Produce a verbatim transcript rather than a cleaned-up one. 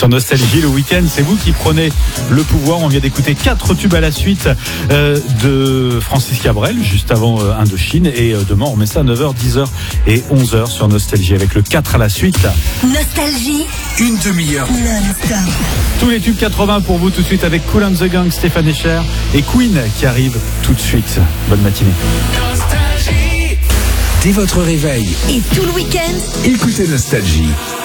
Sur Nostalgie, le week-end, c'est vous qui prenez le pouvoir. On vient d'écouter quatre tubes à la suite euh, de Francis Cabrel, juste avant euh, Indochine. Et euh, demain, on met ça à neuf heures, dix heures et onze heures sur Nostalgie avec le quatre à la suite. Nostalgie, une demi-heure non-stop. Tous les tubes quatre-vingts pour vous tout de suite avec Kool and the Gang, Stéphane Escher et Queen qui arrive tout de suite. Bonne matinée. Dès votre réveil Et tout le week-end, écoutez Nostalgie.